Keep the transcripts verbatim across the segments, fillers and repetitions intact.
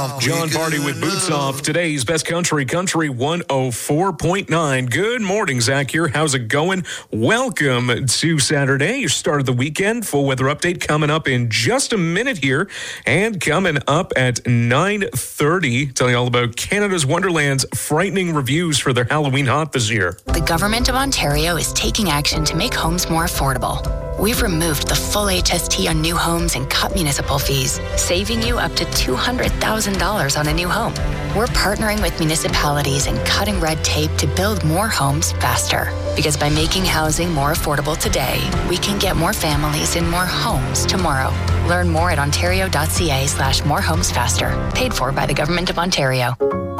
off. John Party with Boots Off. Today's Best Country, Country one oh four point nine. Good morning, Zach here. How's it going? Welcome to Saturday, your start of the weekend. Full weather update coming up in just a minute here. And coming up at nine thirty, telling you all about Canada's Wonderland's frightening reviews for their Halloween haunt this year. The Government of Ontario is taking action to make homes more affordable. We've removed the full H S T on new homes and cut municipal fees, saving you up to two hundred thousand dollars on a new home. We're partnering with municipalities and cutting red tape to build more homes faster. Because by making housing more affordable today, we can get more families in more homes tomorrow. Learn more at ontario.ca slash more homes faster. Paid for by the Government of Ontario.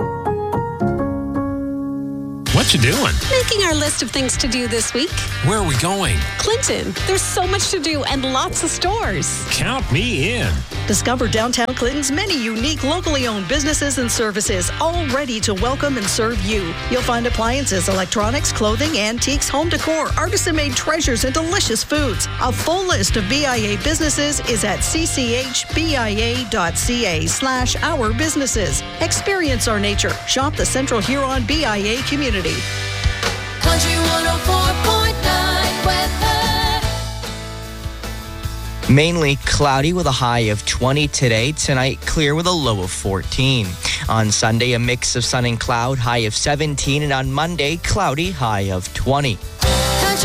What you doing? Making our list of things to do this week. Where are we going? Clinton. There's so much to do and lots of stores. Count me in. Discover downtown Clinton's many unique locally owned businesses and services, all ready to welcome and serve you. You'll find appliances, electronics, clothing, antiques, home decor, artisan-made treasures, and delicious foods. A full list of B I A businesses is at cchbia.ca slash our businesses. Experience our nature. Shop the Central Huron B I A community. Country one oh four point nine weather. Mainly cloudy with a high of twenty today. Tonight, clear with a low of fourteen. On Sunday, a mix of sun and cloud, high of seventeen. And on Monday, cloudy, high of twenty.